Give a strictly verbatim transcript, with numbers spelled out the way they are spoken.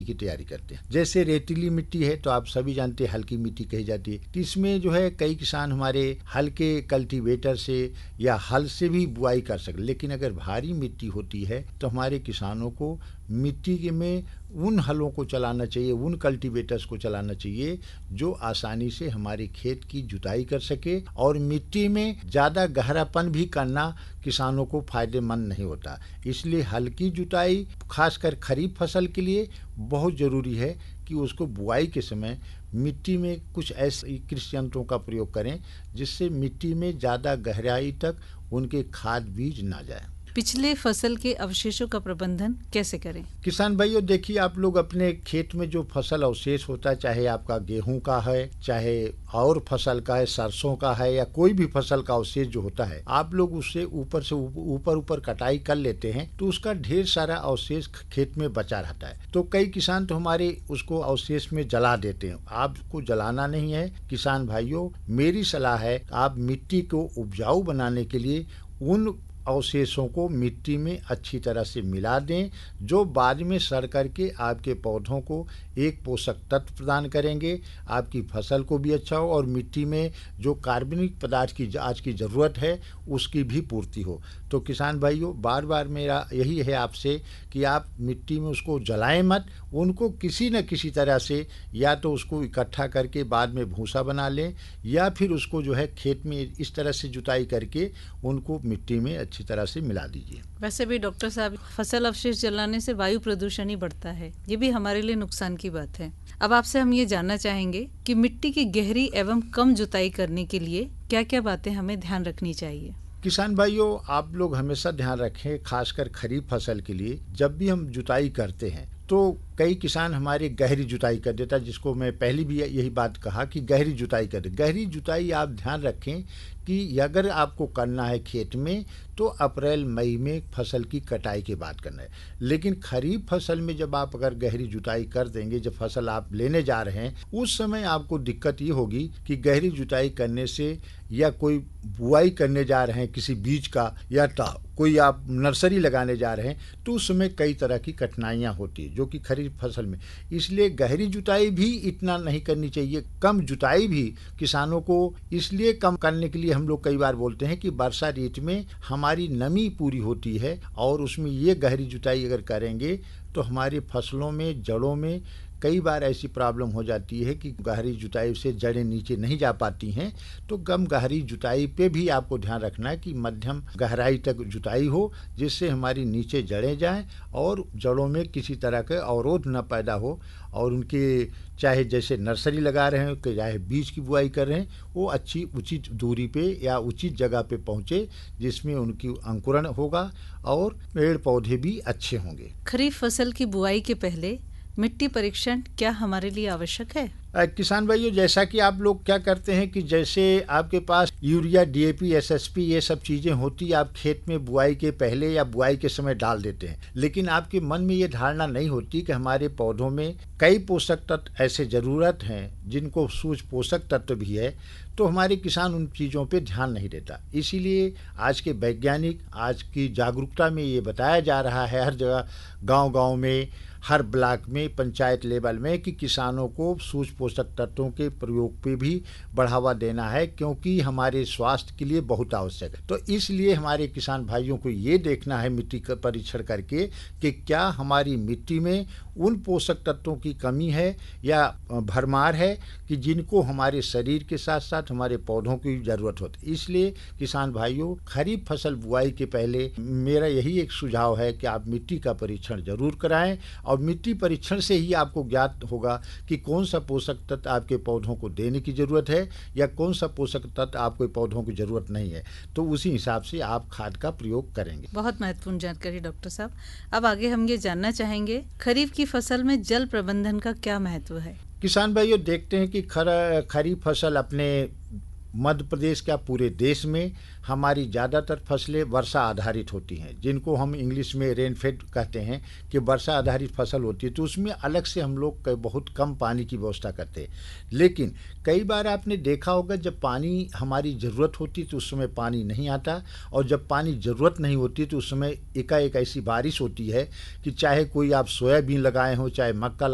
की तैयारी करते हैं। जैसे रेतीली मिट्टी है तो आप सभी जानते हैं हल्की मिट्टी कही जाती है, तो इसमें जो है कई किसान हमारे हल्के कल्टीवेटर से या हल से भी बुआई कर सकते। लेकिन अगर भारी मिट्टी होती है तो हमारे किसानों को मिट्टी में उन हलों को चलाना चाहिए, उन कल्टीवेटर्स को चलाना चाहिए जो आसानी से हमारे खेत की जुताई कर सके। और मिट्टी में ज़्यादा गहरापन भी करना किसानों को फायदेमंद नहीं होता। इसलिए हल्की जुताई खासकर खरीफ फसल के लिए बहुत ज़रूरी है कि उसको बुआई के समय मिट्टी में कुछ ऐसे कृषि यंत्रों का प्रयोग करें जिससे मिट्टी में ज़्यादा गहराई तक उनके खाद बीज ना जाए। पिछले फसल के अवशेषों का प्रबंधन कैसे करें? किसान भाइयों देखिए, आप लोग अपने खेत में जो फसल अवशेष होता है, चाहे आपका गेहूं का है, चाहे और फसल का है, सरसों का है, या कोई भी फसल का अवशेष जो होता है, आप लोग उससे ऊपर से ऊपर ऊपर कटाई कर लेते हैं तो उसका ढेर सारा अवशेष खेत में बचा रहता है। तो कई किसान तो हमारे उसको अवशेष में जला देते हैं। आपको जलाना नहीं है किसान भाइयों, मेरी सलाह है आप मिट्टी को उपजाऊ बनाने के लिए उन अवशेषों को मिट्टी में अच्छी तरह से मिला दें, जो बाद में सड़ करके आपके पौधों को एक पोषक तत्व प्रदान करेंगे, आपकी फसल को भी अच्छा हो और मिट्टी में जो कार्बनिक पदार्थ की आज की ज़रूरत है उसकी भी पूर्ति हो। तो किसान भाइयों, बार बार मेरा यही है आपसे कि आप मिट्टी में उसको जलाएं मत, उनको किसी न किसी तरह से या तो उसको इकट्ठा करके बाद में भूसा बना लें, या फिर उसको जो है खेत में इस तरह से जुताई करके उनको मिट्टी में अच्छी तरह से मिला दीजिए। वैसे भी डॉक्टर साहब, फसल अवशेष जलाने से वायु प्रदूषण ही बढ़ता है, ये भी हमारे लिए नुकसान की बात है। अब आपसे हम ये जानना चाहेंगे कि मिट्टी की गहरी एवं कम जुताई करने के लिए क्या क्या बातें हमें ध्यान रखनी चाहिए? किसान भाइयों, आप लोग हमेशा ध्यान रखें, खासकर खरीफ फसल के लिए जब भी हम जुताई करते हैं तो कई किसान हमारे गहरी जुताई कर देता है, जिसको मैं पहले भी यही बात कहा कि गहरी जुताई कर दे। गहरी जुताई आप ध्यान रखें कि अगर आपको करना है खेत में तो अप्रैल मई में फसल की कटाई के बाद करना है। लेकिन खरीफ फसल में जब आप अगर गहरी जुताई कर देंगे, जब फसल आप लेने जा रहे हैं, उस समय आपको दिक्कत ये होगी कि गहरी जुताई करने से या कोई बुआई करने जा रहे हैं किसी बीज का, या कोई आप नर्सरी लगाने जा रहे हैं, तो उस समय कई तरह की कठिनाइयाँ होती है जो कि खरीफ फसल में। इसलिए गहरी जुताई भी इतना नहीं करनी चाहिए। कम जुताई भी किसानों को इसलिए कम करने के लिए हम लोग कई बार बोलते हैं कि वर्षा ऋतु में हमारी नमी पूरी होती है और उसमें ये गहरी जुताई अगर करेंगे तो हमारी फसलों में, जड़ों में कई बार ऐसी प्रॉब्लम हो जाती है कि गहरी जुताई से जड़ें नीचे नहीं जा पाती हैं। तो कम गहरी जुताई पे भी आपको ध्यान रखना है कि मध्यम गहराई तक जुताई हो, जिससे हमारी नीचे जड़ें जाएं और जड़ों में किसी तरह का अवरोध न पैदा हो, और उनके चाहे जैसे नर्सरी लगा रहे हैं, चाहे बीज की बुआई कर रहे हैं, वो अच्छी उचित दूरी पे या उचित जगह पे पहुँचे जिसमें उनकी अंकुरण होगा और पेड़ पौधे भी अच्छे होंगे। खरीफ फसल की बुआई के पहले मिट्टी परीक्षण क्या हमारे लिए आवश्यक है? किसान भाइयों, जैसा कि आप लोग क्या करते हैं कि जैसे आपके पास urea, D A P, S S P ये सब चीज़ें होती, आप खेत में बुआई के पहले या बुआई के समय डाल देते हैं, लेकिन आपके मन में ये धारणा नहीं होती कि हमारे पौधों में कई पोषक तत्व ऐसे ज़रूरत हैं जिनको सूक्ष्म पोषक तत्व भी है, तो हमारे किसान उन चीज़ों पे ध्यान नहीं देता। इसीलिए आज के वैज्ञानिक, आज की जागरूकता में ये बताया जा रहा है हर जगह, गांव-गांव में, हर ब्लॉक में, पंचायत लेवल में, कि किसानों को सूक्ष्म पोषक तत्वों के प्रयोग पे भी बढ़ावा देना है, क्योंकि हमारे स्वास्थ्य के लिए बहुत आवश्यक है। तो इसलिए हमारे किसान भाइयों को ये देखना है मिट्टी का परीक्षण करके कि क्या हमारी मिट्टी में उन पोषक तत्वों की कमी है या भरमार है कि जिनको हमारे शरीर के साथ साथ हमारे पौधों की ज़रूरत होती है। इसलिए किसान भाइयों, खरीफ फसल बुआई के पहले मेरा यही एक सुझाव है कि आप मिट्टी का परीक्षण जरूर कराएं, और मिट्टी परीक्षण से ही आपको ज्ञात होगा कि कौन सा पोषक तत्व आपके पौधों को देने की ज़रूरत है या कौन सा पोषक तत्व आपके पौधों की ज़रूरत नहीं है, तो उसी हिसाब से आप खाद का प्रयोग करेंगे। बहुत महत्वपूर्ण जानकारी डॉक्टर साहब। अब आगे हम ये जानना चाहेंगे, खरीफ की फसल में जल प्रबंधन का क्या महत्व है? किसान भाइयों, देखते हैं कि खर खरीफ फसल अपने मध्य प्रदेश क्या पूरे देश में हमारी ज़्यादातर फसलें वर्षा आधारित होती हैं, जिनको हम इंग्लिश में रेनफेड कहते हैं, कि वर्षा आधारित फसल होती है। तो उसमें अलग से हम लोग बहुत कम पानी की व्यवस्था करते हैं। लेकिन कई बार आपने देखा होगा जब पानी हमारी ज़रूरत होती तो उस समय पानी नहीं आता, और जब पानी ज़रूरत नहीं होती तो उस समय एकाएक ऐसी बारिश होती है कि चाहे कोई आप सोयाबीन लगाए हों, चाहे मक्का